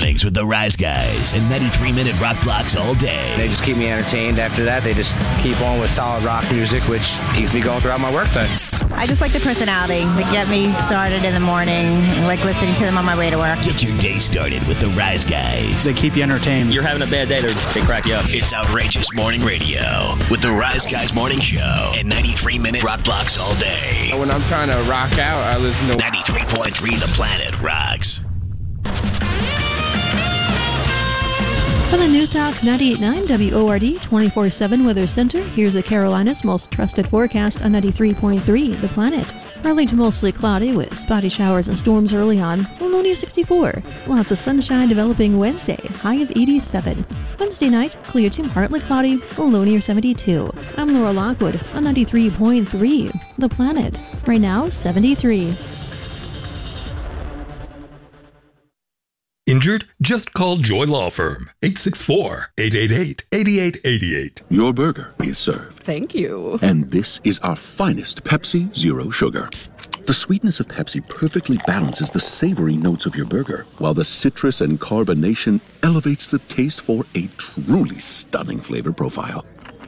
mornings with the Rise Guys and 93-minute rock blocks all day. They just keep me entertained. After that, they just keep on with solid rock music, which keeps me going throughout my workday. I just like the personality. They get me started in the morning. I like listening to them on my way to work. Get your day started with the Rise Guys. They keep you entertained. You're having a bad day, they crack you up. It's Outrageous Morning Radio with the Rise Guys Morning Show and 93-minute rock blocks all day. When I'm trying to rock out, I listen to 93.3 The Planet Rocks. From the News Talk 98.9 WORD 24/7 Weather Center, here's the Carolinas' most trusted forecast on 93.3 The Planet. Partly to mostly cloudy with spotty showers and storms early on. Low near 64. Lots of sunshine developing Wednesday, high of 87. Wednesday night, clear to partly cloudy, low near 72. I'm Laura Lockwood on 93.3 The Planet. Right now, 73. Injured? Just call Joy Law Firm, 864-888-8888. Your burger is served. Thank you. And this is our finest Pepsi Zero Sugar. The sweetness of Pepsi perfectly balances the savory notes of your burger, while the citrus and carbonation elevates the taste for a truly stunning flavor profile.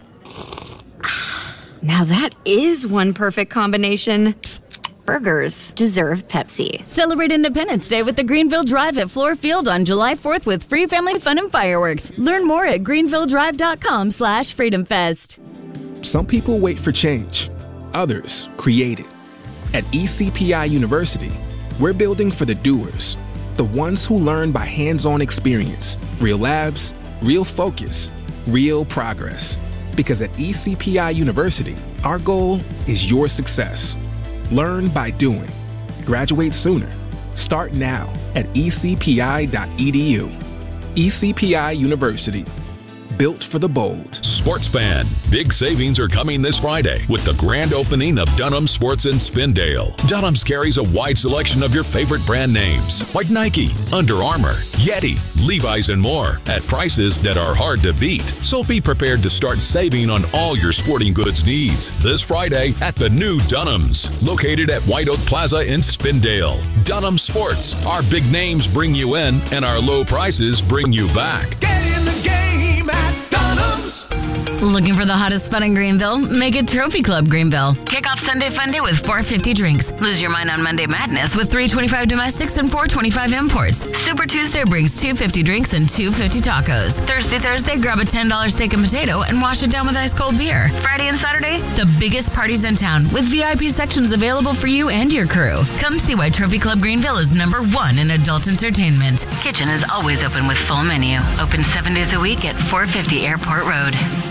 Now that is one perfect combination. Burgers deserve Pepsi. Celebrate Independence Day with the Greenville Drive at Floor Field on July 4th with free family fun and fireworks. Learn more at greenvilledrive.com/freedomfest. Some people wait for change. Others create it. At ECPI University, we're building for the doers, the ones who learn by hands-on experience, real labs, real focus, real progress. Because at ECPI University, our goal is your success. Learn by doing. Graduate sooner. Start now at ecpi.edu. ECPI University. Built for the bold. Sports fan, big savings are coming this Friday with the grand opening of Dunham's Sports in Spindale. Dunham's carries a wide selection of your favorite brand names like Nike, Under Armour, Yeti, Levi's, and more at prices that are hard to beat. So be prepared to start saving on all your sporting goods needs this Friday at the new Dunham's, located at White Oak Plaza in Spindale. Dunham's Sports, our big names bring you in and our low prices bring you back. Get in the game at Dunham's. Looking for the hottest spot in Greenville? Make it Trophy Club Greenville. Kick off Sunday Fun Day with $4.50 drinks. Lose your mind on Monday Madness with $3.25 domestics and $4.25 imports. Super Tuesday brings $2.50 drinks and $2.50 tacos. Thursday, grab a $10 steak and potato and wash it down with ice cold beer. Friday and Saturday, the biggest parties in town with VIP sections available for you and your crew. Come see why Trophy Club Greenville is #1 in adult entertainment. Kitchen is always open with full menu. Open 7 days a week at 450 Airport Road.